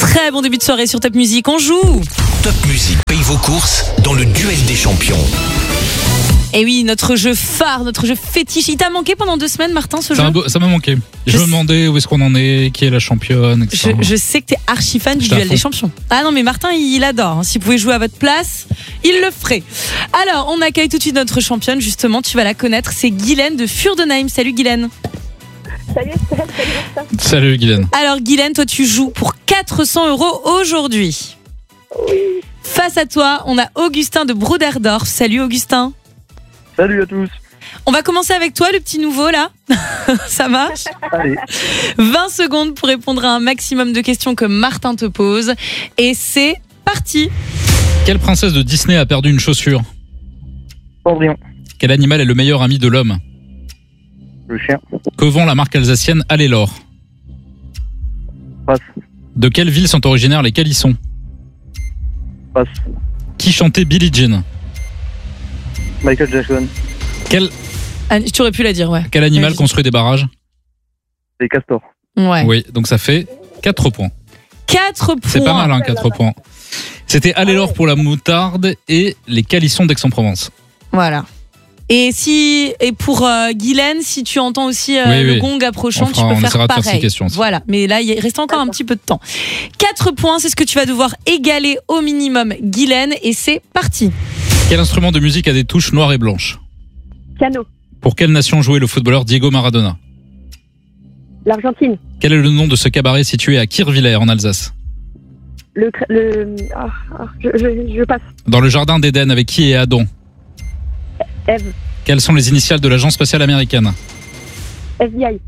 Très bon début de soirée sur Top Music, on joue. Top Music paye vos courses dans le duel des champions. Et oui, notre jeu phare, notre jeu fétiche. Il t'a manqué pendant 2 semaines, Martin, ce jeu? Ça m'a manqué. Je me demandais où est-ce qu'on en est, qui est la championne, etc. Je sais que t'es archi fan du duel des champions. Ah non, mais Martin, il adore. S'il pouvait jouer à votre place, il le ferait. Alors, on accueille tout de suite notre championne, justement. Tu vas la connaître. C'est Guylaine de Furdenheim. Salut Guylaine. Salut Estelle, salut Martin. Salut Guylaine. Alors Guylaine, toi tu joues pour 400 € aujourd'hui. Oui. Face à toi, on a Augustin de Broderdorf. Salut Augustin. Salut à tous. On va commencer avec toi, le petit nouveau là. Ça marche? Allez. 20 secondes pour répondre à un maximum de questions que Martin te pose. Et c'est parti. Quelle princesse de Disney a perdu une chaussure? Cendrillon. Quel animal est le meilleur ami de l'homme? Le chien. Que vend la marque alsacienne Allelor? Passe. De quelle ville sont originaires les Calissons? Passe. Qui chantait Billie Jean? Michael Jackson. Tu aurais pu la dire, ouais. Quel animal construit des barrages? Les castors. Ouais. Oui, donc ça fait 4 points. 4 points. C'est pas mal, hein, 4 points. C'était Allelor pour la moutarde et les Calissons d'Aix-en-Provence. Voilà. Et pour Guylaine, si tu entends aussi le gong approchant, tu peux faire pareil. Faire 6 questions. Voilà, mais là il reste encore un petit peu de temps. 4 points, c'est ce que tu vas devoir égaler au minimum, Guylaine, et c'est parti. Quel instrument de musique a des touches noires et blanches? Piano. Pour quelle nation jouait le footballeur Diego Maradona? L'Argentine. Quel est le nom de ce cabaret situé à Kirchwiller en Alsace? Je passe. Dans le jardin d'Éden, avec qui est Adam? Eve. Quelles sont les initiales de l'agence spatiale américaine? FBI.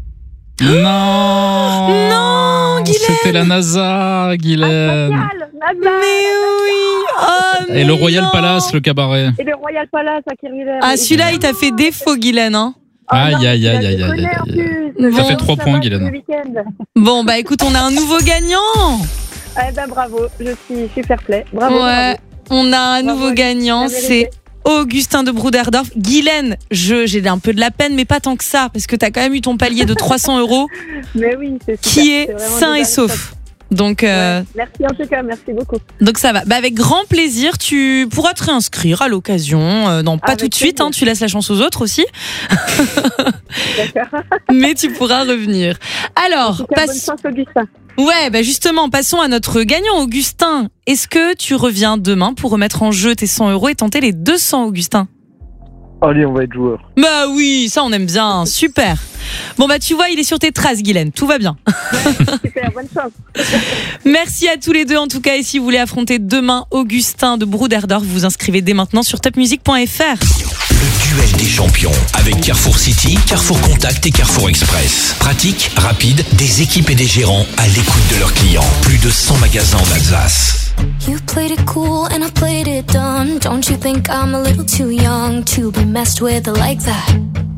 Non, Guylaine. C'était la NASA, Guylaine. Mais oui. Oh, et le Royal Palace, le cabaret. Et le Royal Palace à Kirchwiller. Ah, celui-là, il t'a fait défaut, Guylaine, hein. Aïe. Ça fait 3 points, Guylaine. Bon, bah écoute, on a un nouveau gagnant. Eh ben bravo, je suis super play. Bravo. Ouais, on a un nouveau gagnant, c'est Augustin de Broderdorf. Guylaine, j'ai un peu de la peine, mais pas tant que ça, parce que t'as quand même eu ton palier de 300 €. Mais oui, c'est super, qui est sain et sauf. Donc, merci en tout cas, merci beaucoup. Donc ça va. Bah, avec grand plaisir, tu pourras te réinscrire à l'occasion. Non, pas tout de suite, hein, tu laisses la chance aux autres aussi. D'accord. Mais tu pourras revenir. Alors, bonne chance, Augustin. Ouais, bah justement, passons à notre gagnant, Augustin. Est-ce que tu reviens demain pour remettre en jeu tes 100 € et tenter les 200, Augustin? Allez, on va être joueur. Bah oui, ça on aime bien, super. Bon bah tu vois, il est sur tes traces, Guylaine, tout va bien. Super, bonne chance. Merci à tous les deux en tout cas, et si vous voulez affronter demain Augustin de Broderdorf, vous inscrivez dès maintenant sur topmusic.fr. Le duel des champions avec Carrefour City, Carrefour Contact et Carrefour Express. Pratique, rapide, des équipes et des gérants à l'écoute de leurs clients. Plus de 100 magasins en Alsace. You played it cool and I played it dumb. Don't you think I'm a little too young to be messed with like that?